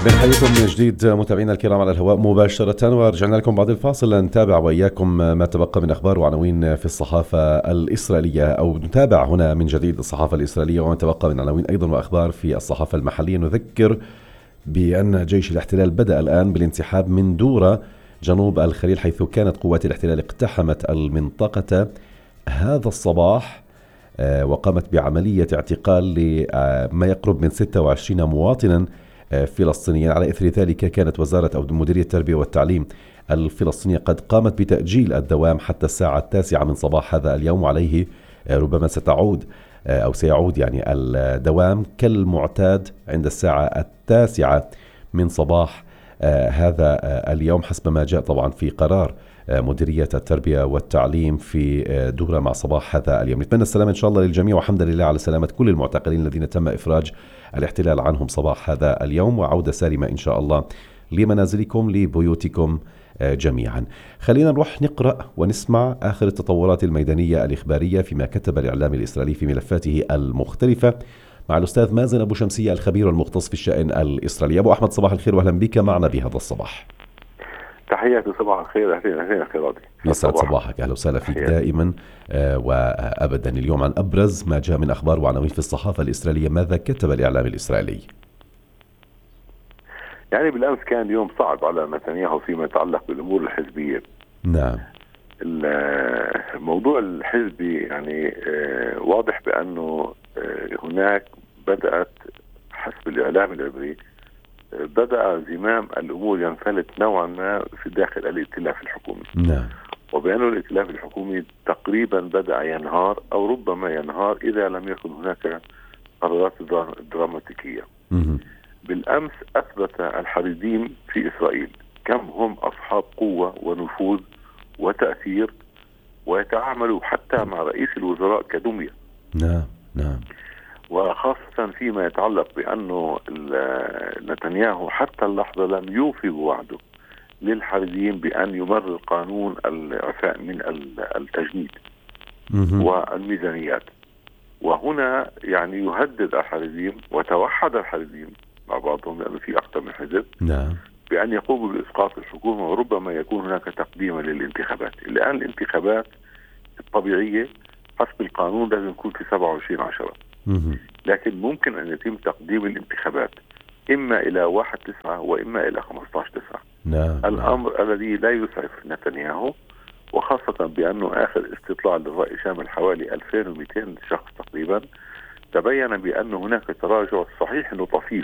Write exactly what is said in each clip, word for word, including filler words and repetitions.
بنحييكم من جديد متابعينا الكرام على الهواء مباشرة، ورجعنا لكم بعد الفاصل نتابع وإياكم ما تبقى من أخبار وعناوين في الصحافة الإسرائيلية، أو نتابع هنا من جديد الصحافة الإسرائيلية وما تبقى من عناوين أيضا وأخبار في الصحافة المحلية. نذكر بأن جيش الاحتلال بدأ الآن بالانسحاب من دورة جنوب الخليل، حيث كانت قوات الاحتلال اقتحمت المنطقة هذا الصباح وقامت بعملية اعتقال لما يقرب من ستة وعشرين مواطنا فلسطينيا. على إثر ذلك كانت وزارة أو مديرية التربية والتعليم الفلسطينية قد قامت بتأجيل الدوام حتى الساعة التاسعة من صباح هذا اليوم، وعليه ربما ستعود أو سيعود يعني الدوام كالمعتاد عند الساعة التاسعة من صباح هذا اليوم، حسب ما جاء طبعا في قرار مديرية التربية والتعليم في دورة مع صباح هذا اليوم. نتمنى السلامة إن شاء الله للجميع، وحمدا لله على سلامة كل المعتقلين الذين تم إفراج الاحتلال عنهم صباح هذا اليوم، وعودة سالمة إن شاء الله لمنازلكم لبيوتكم جميعا. خلينا نروح نقرأ ونسمع آخر التطورات الميدانية الإخبارية فيما كتب الإعلام الإسرائيلي في ملفاته المختلفة مع الأستاذ مازن أبو شمسية الخبير والمختص في الشأن الإسرائيلي. أبو أحمد صباح الخير وأهلا بك معنا بهذا الصباح. تحياتي صباح الخير. أهلا أهلا أخي راضي. يسعد صباحك، أهلا وسهلا فيك دائما آه وأبدا. اليوم عن أبرز ما جاء من أخبار وعناوين في الصحافة الإسرائيلية، ماذا كتب الإعلام الإسرائيلي؟ يعني بالأمس كان يوم صعب على نتنياهو فيما يتعلق بالأمور الحزبية. نعم. الموضوع الحزبي يعني واضح بأنه هناك بدأت حسب الإعلام العبري بدأ زمام الأمور ينفلت نوعا ما في داخل الائتلاف الحكومي. نعم. وبأنه الائتلاف الحكومي تقريبا بدأ ينهار أو ربما ينهار إذا لم يكن هناك قرارات دراماتيكية. مه. بالأمس أثبت الحريديم في إسرائيل كم هم أصحاب قوة ونفوذ وتأثير، ويتعاملوا حتى مع رئيس الوزراء كدمية. نعم نعم. وخاصة فيما يتعلق بأنه نتنياهو حتى اللحظة لم يوفي بوعده للحريديم بأن يمرر قانون الإعفاء من التجنيد مه. والميزانيات. وهنا يعني يهدد الحريديم وتوحد الحريديم مع بعضهم لأنه في أكثر من حزب. نعم. بأن يقوموا بإسقاط الحكومة، وربما يكون هناك تقديما للانتخابات. الآن الانتخابات الطبيعية حسب القانون لازم يكون في سبعة وعشرين عشرة، لكن ممكن أن يتم تقديم الانتخابات إما إلى واحد تسعة وإما إلى خمسة عشر تسعة. نعم. الأمر نعم. الذي لا يسعف نتنياهو، وخاصة بأنه آخر استطلاع للرأي شامل حوالي ألفين ومئتين شخص تقريبا، تبين بأن هناك تراجع، صحيح أنه طفيف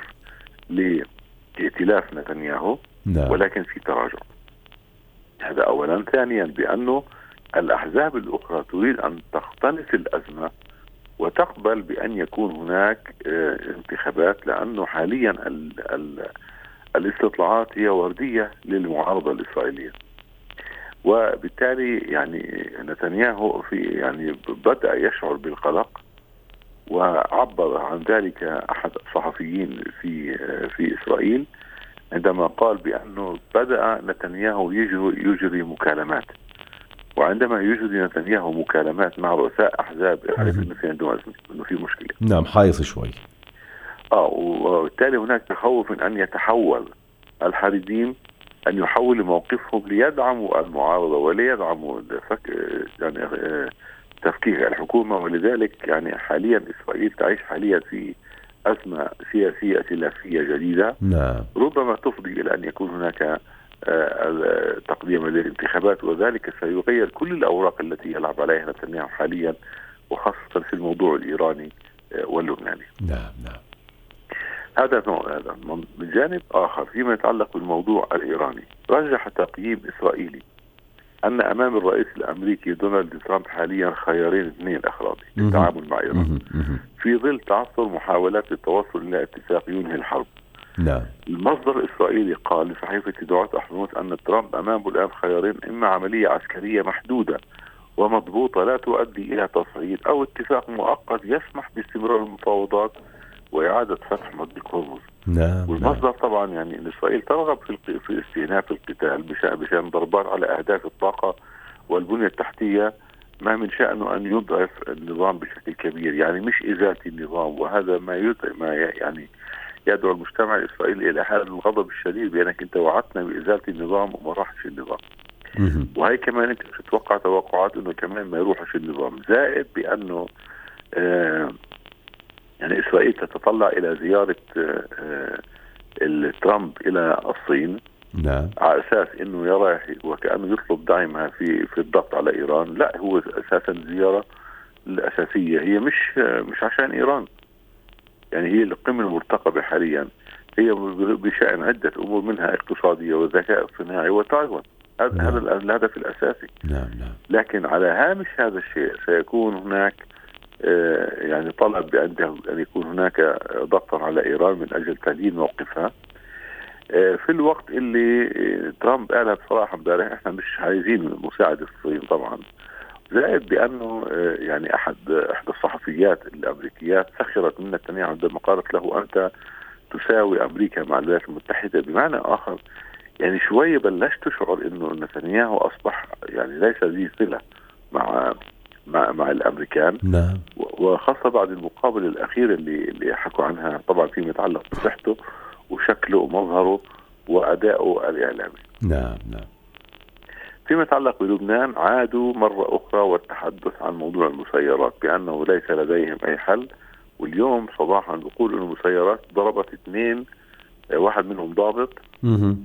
لائتلاف نتنياهو. نعم. ولكن في تراجع. هذا أولا. ثانيا بأنه الأحزاب الأخرى تريد أن تختلف الأزمة وتقبل بأن يكون هناك انتخابات، لأنه حاليا ال ال الاستطلاعات هي وردية للمعارضة الإسرائيلية. وبالتالي يعني نتنياهو في يعني بدأ يشعر بالقلق، وعبر عن ذلك أحد الصحفيين في في إسرائيل عندما قال بأنه بدأ نتنياهو يجري, يجري مكالمات، وعندما يجري نتنياهو مكالمات مع رؤساء أحزاب يعرف أنه في عنده أزمة، أنه في مشكلة. نعم، حايص شوي. آه وبالتالي هناك تخوف من أن يتحول الحريديم، أن يحول موقفهم ليدعموا المعارضة وليدعموا يعني تفكيك الحكومة. ولذلك يعني حاليا إسرائيل تعيش حاليا في أزمة سياسية ائتلافية جديدة. نعم. ربما تفضي إلى أن يكون هناك تقديم للانتخابات، وذلك سيغير كل الأوراق التي يلعب عليها نتنياهو حاليا، وخاصة في الموضوع الإيراني واللبناني. نعم نعم. هذا نوع. هذا من جانب آخر فيما يتعلق بالموضوع الإيراني، رجح تقييم إسرائيلي أن أمام الرئيس الأمريكي دونالد ترامب حاليا خيارين اثنين أخرى للتعامل مع إيران في ظل تعثر محاولات التوصل إلى اتفاق ينهي الحرب. نعم. المصدر الإسرائيلي قال لصحيفة دعوة أحرنوت أن ترامب أمامه الآن خيارين: إما عملية عسكرية محدودة ومضبوطة لا تؤدي إلى تصعيد، أو اتفاق مؤقت يسمح باستمرار المفاوضات وإعادة فتح مضيق هرمز. نعم. والمصدر طبعا يعني إن إسرائيل ترغب في في استئناف القتال بشأن بشأن ضربات على أهداف الطاقة والبنية التحتية، ما من شأنه أن يضعف النظام بشكل كبير، يعني مش إزالة النظام. وهذا ما ما يعني يدعو المجتمع الإسرائيلي إلى حالة الغضب الشديد بأنك أنت وعدتنا بإزالة النظام وما راحش النظام. وهي كمان أنت بتتوقع توقعات أنه كمان ما يروحش النظام، زائد بأنه آه يعني إسرائيل تتطلع إلى زيارة آه ترامب إلى الصين. نعم. على أساس أنه يرى وكأنه يطلب دعمها في في الضغط على إيران. لا، هو أساسا الزيارة الأساسية هي مش مش عشان إيران، يعني هي القمة المرتقبة حاليا هي بشأن عدة أمور، منها اقتصادية والذكاء الصناعي وتايوان. هذا نعم. هذا الهدف الأساسي. نعم نعم. لكن على هامش هذا الشيء سيكون هناك آه يعني طلب بأن يكون هناك ضغط على إيران من أجل تهديد موقفها آه في الوقت اللي ترامب قالها بصراحة امبارح احنا مش عايزين مساعدة الصين طبعا. زائد بأنه آه يعني أحد إحدى الصحفيات الأمريكيات سخرت من نتنياهو عندما قالت له أنت تساوي أمريكا مع الولايات المتحدة. بمعنى آخر يعني شوية بلشت تشعر إنه نتنياهو أصبح يعني ليس ذي صلة مع مع مع الأمريكان. نعم. وخاصة بعد المقابلة الأخيرة اللي اللي حكوا عنها طبعا فيما يتعلق بصحته وشكله ومظهره وأدائه الإعلامي. نعم نعم. فيما يتعلق بلبنان عادوا مرة أخرى والتحدث عن موضوع المسيرات بأنه ليس لديهم أي حل. واليوم صباحا بيقول إنه المسيرات ضربت اثنين، واحد منهم ضابط آآ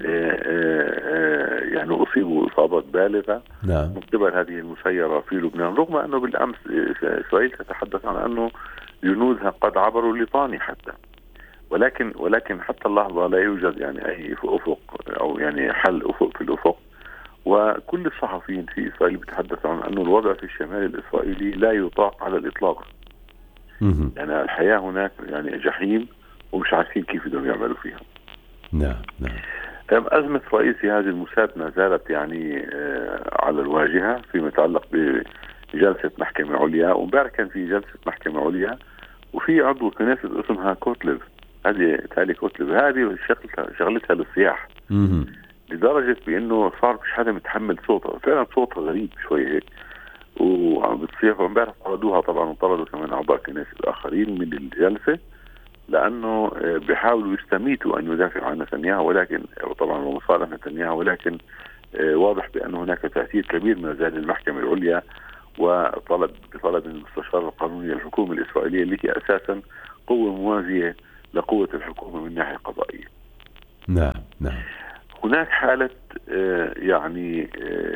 آآ يعني أصيبوا إصابات بالغة نعم. من قبل هذه المسيرة في لبنان، رغم أنه بالأمس إسرائيل تتحدث عن أنه جنودها قد عبروا لطاني حتى. ولكن ولكن حتى اللحظة لا يوجد يعني أي أفق أو يعني حل أفق في الأفق. وكل الصحفيين في إسرائيل بيتحدثوا عن أنه الوضع في الشمال الإسرائيلي لا يطاق على الإطلاق. يعني الحياة هناك يعني جحيم ومش عارفين كيف بدهم يعملوا فيها. نعم نعم. أزمة رئيس هذه الموساد ما زالت يعني على الواجهة فيما يتعلق بجلسة محكمة عليا. ومبارك كان في جلسة محكمة عليا وفي عضو كنيسة اسمها كوتلب، هذه تالي كوتلب هذه شغلتها شغلتها للصياح لدرجة بأنه صار مش حدا متحمل صوتها. فعلا صوتها غريب شوي هيك وعم بتصيح. ومبارح طردوها طبعا وطردوا كمان أعضاء كنيسة الآخرين من الجلسة لأنه بيحاولوا يستميتوا أن يدافعوا عن نتنياهو، ولكن طبعا ومصالح نتنياهو، ولكن واضح بأن هناك تأثير كبير ما زال المحكمة العليا وطلب بطلب المستشار القانوني للحكومة الإسرائيلية اللي هي أساسا قوة موازية لقوة الحكومة من ناحية قضائية. نعم نعم. هناك حالة يعني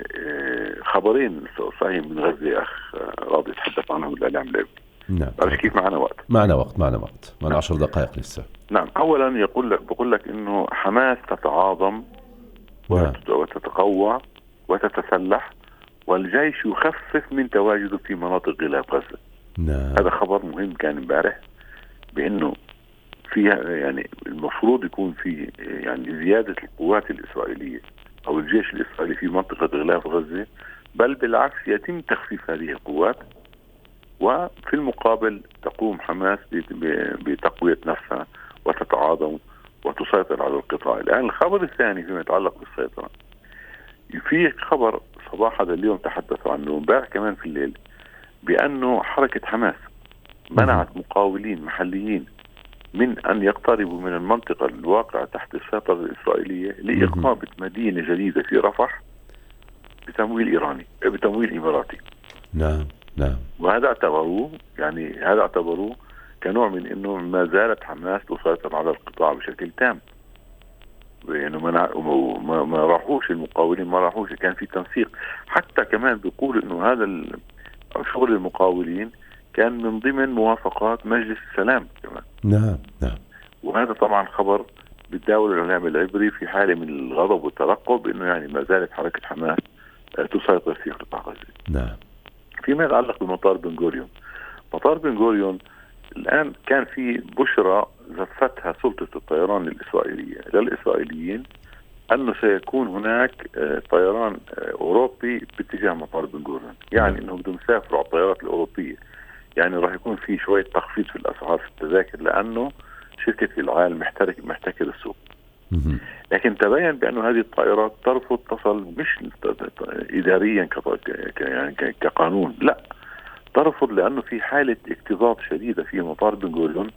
خبرين صحيح من غزة أخ راضي يتحدث عنهم الإعلام الليبي. نعم. عارف كيف معنا وقت؟ معنا وقت معنا وقت معنا عشر دقائق لسه. نعم. أولا يقول لك بقول لك إنه حماس تتعاظم نعم. وتتقوى وتتسلح والجيش يخفف من تواجده في مناطق غلاف غزة. نعم. هذا خبر مهم كان امبارح بأنه فيها يعني المفروض يكون في يعني زيادة القوات الإسرائيلية أو الجيش الإسرائيلي في منطقة غلاف غزة، بل بالعكس يتم تخفيف هذه القوات وفي المقابل تقوم حماس بتقوية نفسها وتتعاظم وتسيطر على القطاع. الآن الخبر الثاني فيما يتعلق بالسيطرة، في خبر صباح هذا اليوم تحدثوا عنه امبارح كمان في الليل بأنه حركة حماس منعت مقاولين محليين من أن يقتربوا من المنطقة الواقعة تحت السيطرة الإسرائيلية لإقامة مدينة جديدة في رفح بتمويل إيراني بتمويل إماراتي. نعم نعم. وهذا اعتبروه يعني هذا اعتبروه كنوع من إنه ما زالت حماس تسيطر على القطاع بشكل تام. يعني ما ما راحوش المقاولين ما راحوش، كان في تنسيق. حتى كمان بيقول إنه هذا شغل المقاولين كان من ضمن موافقات مجلس السلام كمان. نعم نعم. وهذا طبعا خبر بتداول الإعلام العبري في حالة من الغضب والترقب إنه يعني ما زالت حركة حماس تسيطر في قطاع غزة. نعم. فيما يتعلق بمطار بن غوريون، مطار بن غوريون الآن كان في بشرى زفتها سلطة الطيران الإسرائيلية للإسرائيليين أنه سيكون هناك طيران أوروبي باتجاه مطار بن غوريون، يعني أنهم بدهم يسافروا على الطيارات الأوروبية. يعني راح يكون في شوية تخفيض في الأسعار في التذاكر لأنه شركة العال محتكر محتكر السوق. لكن تبين بأنه هذه الطائرات ترفض تصل مش إداريا يعني كقانون، لا ترفض لأنه في حالة اكتظاظ شديدة في مطار بن غوريون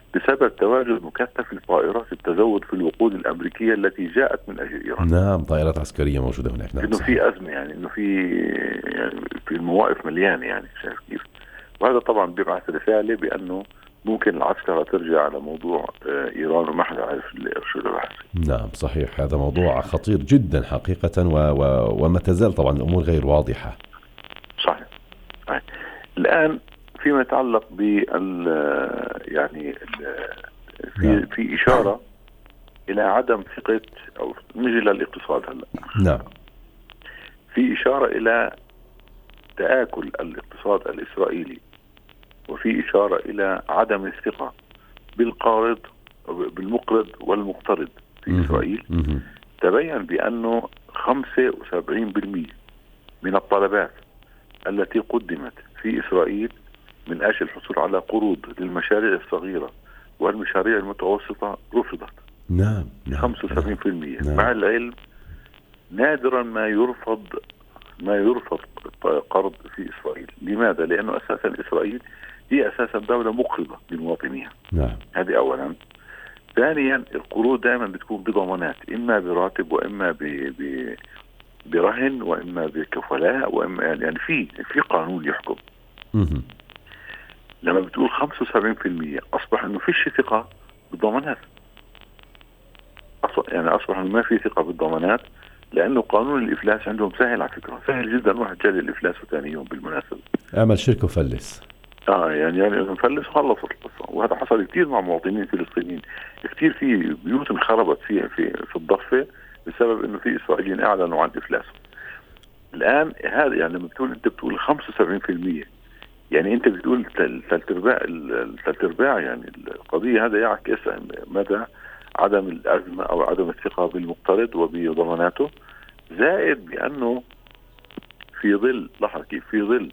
بسبب تواجد مكثف لطائرات التزود في الوقود الأمريكية التي جاءت من أجل إيران. نعم، طائرات عسكرية موجودة هناك. نعم، إنه في أزمة، يعني إنه في يعني في المواقف مليانة، يعني شايف كيف. وهذا طبعا بيبعث رسالة بأنه ممكن العسكرة ترجع على موضوع إيران وما حدا عارف شو اللي راح يصير. نعم صحيح، هذا موضوع خطير جدا حقيقة، و... و... وما تزال طبعا الأمور غير واضحة. صحيح. صحيح. الآن فيما يتعلق بال يعني ال في نعم. في إشارة إلى عدم ثقة أو نجي للاقتصاد هلا. نعم. في إشارة إلى تآكل الاقتصاد الإسرائيلي، وفي إشارة إلى عدم الثقة بالقارض بالمقرض والمقترض في مم. إسرائيل. مم. تبين بأنه خمسة وسبعين بالمئة من الطلبات التي قدمت في إسرائيل من أجل الحصول على قروض للمشاريع الصغيرة والمشاريع المتوسطة رفضت. نعم. نعم. خمسة وسبعين بالمئة. نعم. مع العلم نادرا ما يرفض ما يرفض قرض في إسرائيل. لماذا؟ لأنه أساسا إسرائيل هي أساسا دولة مقرضة لمواطنيها. نعم. هذه أولا. ثانيا القروض دائما بتكون بضمانات، إما براتب وإما ب... ب... برهن وإما بكفلاء وإما يعني في في قانون يحكم. مم. لما بتقول خمسة وسبعين بالمئة أصبح إنه فيش ثقة بالضمانات. أصبح يعني أصبح إنه ما في ثقة بالضمانات، لأنه قانون الإفلاس عندهم سهل على فكرة، سهل جدا واحد جالي الإفلاس وثاني يوم بالمناسبة أعمل شركة وفلس. اه يعني يعني نفلس وخلص القصة. وهذا حصل كثير مع مواطنين فلسطينيين، كثير في بيوت انخربت في في في الضفة بسبب إنه في إسرائيليين أعلنوا عن إفلاسهم. الآن هذا يعني لما بتقول أنت بتقول خمسة وسبعين بالمئة، يعني أنت بتقول ثلاث أرباع ثلاث أرباع يعني القضية. هذا يعكس مدى عدم الأزمة أو عدم الثقة بالمقترض وبضماناته، زائد بأنه في ظل لاحظ كيف في ظل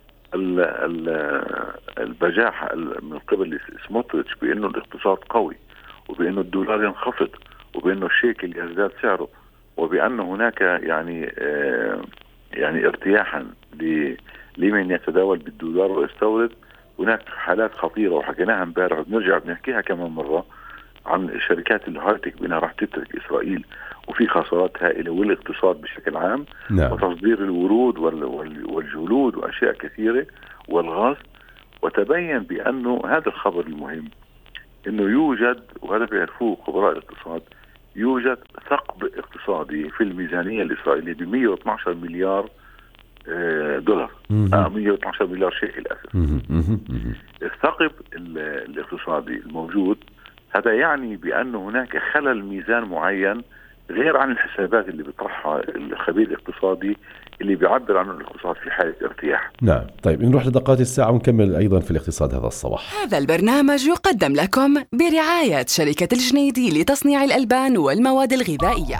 البجاحة من قبل سموتريتش بأنه الاقتصاد قوي، وبأنه الدولار ينخفض، وبأنه الشيكل يزداد سعره، وبأن هناك يعني آه يعني ارتياحا لمن يتداول بالدولار ويستورد. هناك حالات خطيرة وحكيناها امبارح وبنرجع بنحكيها كمان مرة عن شركات الهايتك بأنها راح تترك إسرائيل وفي خسارات هائلة، والاقتصاد بشكل عام. نعم. وتصدير الورود والجلود وأشياء كثيرة والغاز. وتبين بأنه هذا الخبر المهم أنه يوجد، وهذا بيعرفوه خبراء الاقتصاد، يوجد ثقب اقتصادي في الميزانية الإسرائيلية ب مئة واثني عشر مليار دولار. آه مئة واثني عشر مليار شيكل أسف. الثقب الاقتصادي الموجود هذا يعني بأن هناك خلل ميزان معين غير عن الحسابات اللي بيطرحها الخبير الاقتصادي اللي بيعبر عن الاقتصاد في حالة ارتياح. نعم. طيب نروح لدقات الساعة ونكمل أيضا في الاقتصاد هذا الصباح. هذا البرنامج يقدم لكم برعاية شركة الجنيدي لتصنيع الألبان والمواد الغذائية.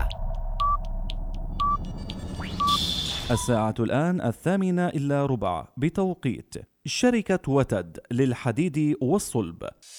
الساعة الآن الثامنة إلا ربع بتوقيت شركة وتد للحديد والصلب.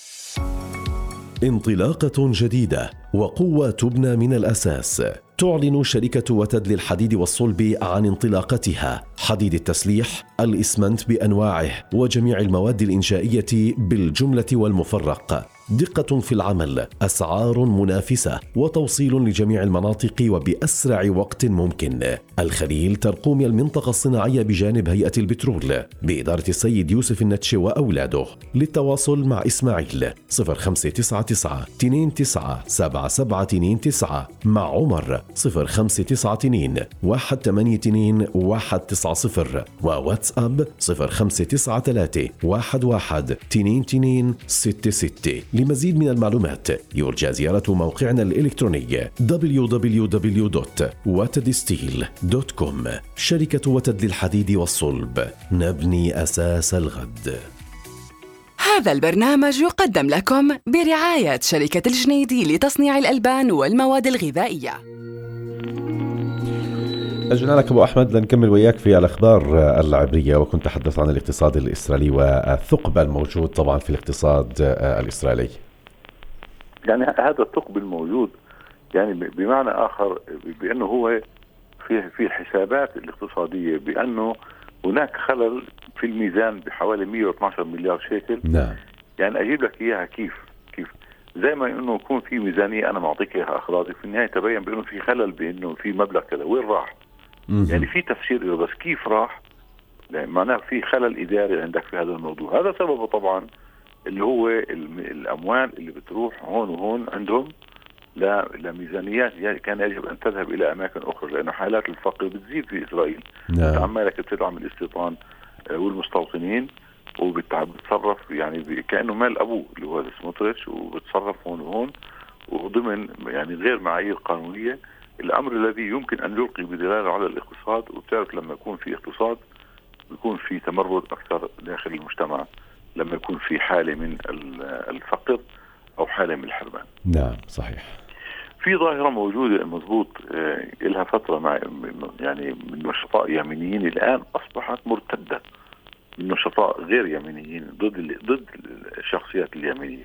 انطلاقة جديدة وقوة تبنى من الأساس. تعلن شركة وتد للحديد والصلب عن انطلاقتها حديد التسليح، الإسمنت بأنواعه وجميع المواد الإنشائية بالجملة والمفرق. دقة في العمل، أسعار منافسة، وتوصيل لجميع المناطق وبأسرع وقت ممكن. الخليل ترقوم المنطقة الصناعية بجانب هيئة البترول بإدارة السيد يوسف النتشي وأولاده. للتواصل مع إسماعيل صفر خمسة تسعة تسعة اثنين تسعة سبعة سبعة اثنين تسعة، مع عمر صفر خمسة تسعة اثنين واحد ثمانية اثنين واحد تسعة صفر، وواتساب صفر خمسة تسعة ثلاثة واحد واحد اثنين اثنين ستة ستة. لمزيد من المعلومات يرجى زيارة موقعنا الإلكتروني دبليو دبليو دبليو دوت وتد ستيل دوت كوم. شركة وتد للحديد والصلب، نبني أساس الغد. هذا البرنامج يقدم لكم برعاية شركة الجنيدي لتصنيع الألبان والمواد الغذائية. أجلنا لك أبو أحمد لنكمل وياك في الأخبار العبرية، وكنت تحدث عن الاقتصاد الإسرائيلي والثقب الموجود طبعا في الاقتصاد الإسرائيلي. يعني هذا الثقب الموجود يعني بمعنى آخر بأنه هو في في الحسابات الاقتصادية بأنه هناك خلل في الميزان بحوالي مئة واثني عشر مليار شيكل. نعم. يعني أجيب لك إياها كيف كيف زي ما انه يكون في ميزانيه انا معطيك اياها اخراجي، في النهايه تبين بانه في خلل بانه في مبلغ كذا وين راح. مم. يعني في تفسير له بس كيف راح يعني معناه في خلل اداري عندك في هذا الموضوع. هذا سببه طبعا اللي هو الاموال اللي بتروح هون وهون عندهم لميزانيات يعني كان يجب ان تذهب الى اماكن اخرى، لانه حالات الفقر بتزيد في اسرائيل. نعم. عمالك بتدعم الاستيطان والمستوطنين وبتصرف يعني كانه مال ابوه اللي هو سموتريتش، وبتصرف هون وهون وضمن يعني غير معايير قانونيه، الامر الذي يمكن ان يلقي بدلاله على الاقتصاد. وبتعرف لما يكون في اقتصاد بيكون في تمرد اكثر داخل المجتمع لما يكون في حاله من الفقر او حاله من الحرمان. نعم صحيح. في ظاهره موجوده مضبوط آه لها فتره مع يعني من نشطاء يمينيين الان اصبحت مرتده من نشطاء غير يمينيين ضد ضد الشخصيات اليمينيه.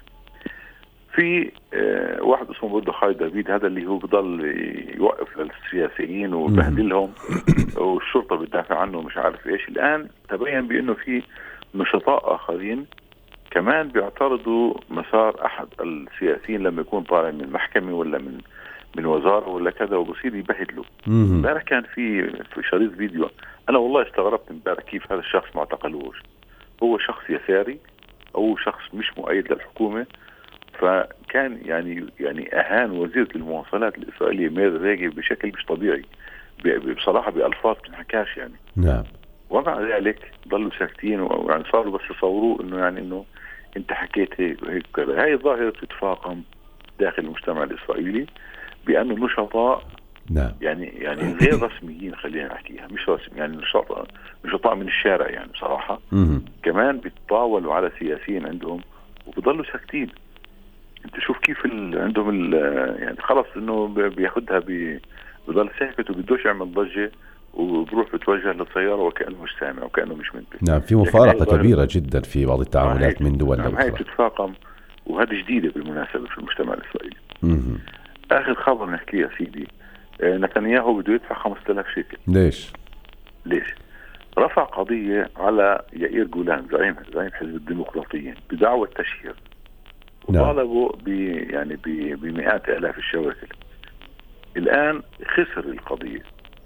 في آه واحد اسمه برضه خالد دافيد، هذا اللي هو بضل يوقف للسياسيين وبهدلهم والشرطه بتدافع عنه ومش عارف ايش. الان تبين بانه في نشطاء اخرين كمان بيعترضوا مسار احد السياسيين لما يكون طالع من محكمه ولا من من وزاره ولا كذا، وبصير يبهدلوا. امبارح كان في في شريط فيديو، انا والله استغربت امبارح كيف هذا الشخص ما اعتقلوش. هو شخص يساري او شخص مش مؤيد للحكومه، فكان يعني يعني اهان وزيره المواصلات الاسرائيليه مير ريغي بشكل مش طبيعي بصراحه بألفاظ ما تنحكاش يعني. نعم. ومع ذلك ضلوا ساكتين ويعني صاروا بس يصوروه انه يعني انه انت حكيت هيك وهيك كذا. هاي الظاهره تتفاقم داخل المجتمع الاسرائيلي بانه النشطاء نعم يعني يعني غير رسميين خلينا نحكيها مش رسمي يعني نشطاء نشطاء من الشارع يعني بصراحه مم. كمان بيتطاولوا على سياسيين عندهم وبضلوا ساكتين. انت شوف كيف عندهم يعني خلص انه بياخدها بضل ساكت وبدوش يعمل ضجه وبروح بتوجه للسيارة وكأنه مش سامع وكأنه مش منتبه. نعم في مفارقة كبيرة جدا في بعض التعاملات من دول نعم هاي تتفاقم، وهذه جديدة بالمناسبة في المجتمع الإسرائيلي. مم. آخر خبر نحكيه يا سيدي، نتنياهو بده يدفع خمسة آلاف شيكل. ليش؟ ليش؟ رفع قضية على يائير جولان زعيم زعيم حزب الديمقراطيين بدعوى التشهير، وطالبوا ب يعني بمئات آلاف الشواكل. الآن خسر القضية،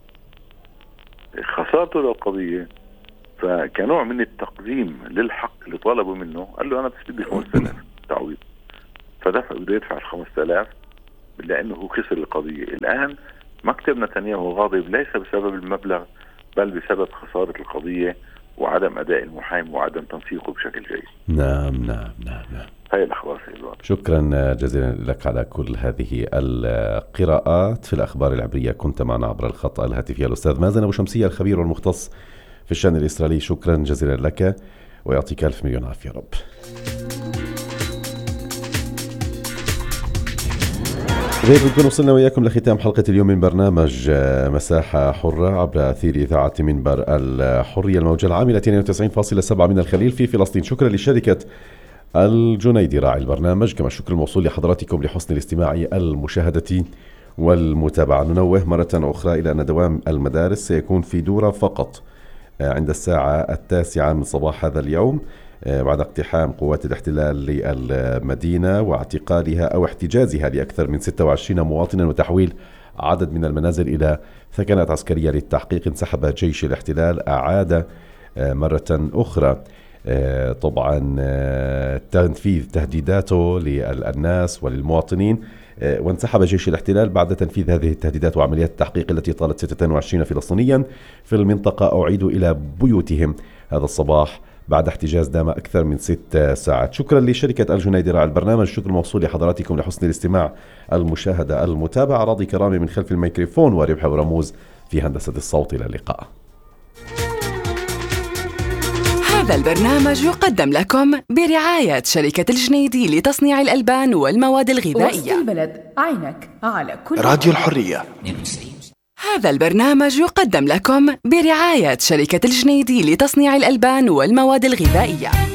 خسارته للقضية، فكنوع من التقديم للحق اللي طالبوا منه قال له أنا بس بدي خمسة آلاف تعويض، فدفع بده يدفع الخمسة آلاف لأنه هو خسر القضية. الآن مكتب نتنياهو غاضب ليس بسبب المبلغ بل بسبب خسارة القضية وعدم أداء المحامي وعدم تنسيقه بشكل جيد. نعم نعم نعم نعم. هاي الأخبار سيدوان. شكرا جزيلا لك على كل هذه القراءات في الأخبار العبرية. كنت معنا عبر الخط الهاتفي الأستاذ مازن أبو شمسية الخبير والمختص في الشأن الإسرائيلي. شكرا جزيلا لك ويعطيك ألف مليون عافية رب. غير بنكون وصلنا وإياكم لختام حلقة اليوم من برنامج مساحة حرة عبر أثير إذاعة منبر الحرية الموجة العاملة اثنين وتسعين فاصلة سبعة من الخليل في فلسطين. شكرا لشركة الجنيدي راعي البرنامج، كما الشكر الموصول لحضراتكم لحسن الاستماع المشاهدة والمتابعة. ننوه مرة أخرى إلى أن دوام المدارس سيكون في دورة فقط عند الساعة التاسعة من صباح هذا اليوم بعد اقتحام قوات الاحتلال للمدينة واعتقالها أو احتجازها لأكثر من ستة وعشرين مواطنا وتحويل عدد من المنازل إلى ثكنات عسكرية للتحقيق. انسحب جيش الاحتلال، أعاد مرة أخرى طبعا تنفيذ تهديداته للناس وللمواطنين، وانسحب جيش الاحتلال بعد تنفيذ هذه التهديدات وعمليات التحقيق التي طالت ستة وعشرين فلسطينيا في المنطقة أعيدوا إلى بيوتهم هذا الصباح بعد احتجاز دام أكثر من ست ساعات. شكرا لشركة الجنيدي راعي البرنامج، شكر موصول لحضراتكم لحسن الاستماع المشاهدة المتابعة. راضي كرامي من خلف الميكروفون وربح ورموز في هندسة الصوت. إلى اللقاء. هذا البرنامج يقدم لكم برعاية شركة الجنيدي لتصنيع الألبان والمواد الغذائية. وسط البلد، عينك على كل راديو الحرية. هذا البرنامج يقدم لكم برعاية شركة الجنيدي لتصنيع الألبان والمواد الغذائية.